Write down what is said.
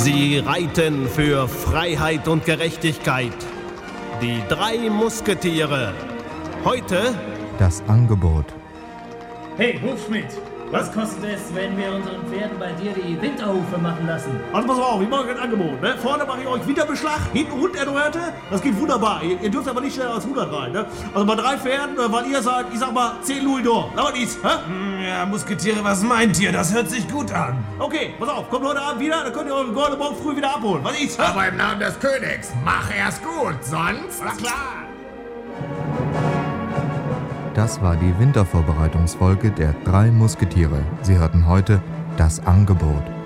Sie reiten für Freiheit und Gerechtigkeit. Die 3 Musketiere. Heute das Angebot. Hey, Hufschmidt, was kostet es, wenn wir unseren Pferden bei dir die Winterhufe machen lassen? Also pass auf, ich mache ein Angebot. Ne? Vorne mache ich euch Winterbeschlag, hinten Runderneuerte. Das geht wunderbar. Ihr dürft aber nicht schneller als 100 rein. Ne? Also bei 3 Pferden, weil ihr sagt, ich sag mal 10 Louis d'Or. Aber nichts, hä? Ja, Musketiere, was meint ihr? Das hört sich gut an. Okay, pass auf, kommt heute Abend wieder, dann könnt ihr eure Gold morgen früh wieder abholen. Was ist? Aber im Namen des Königs, mach erst gut, sonst... Na klar. Das war die Wintervorbereitungsfolge der 3 Musketiere. Sie hörten heute das Angebot.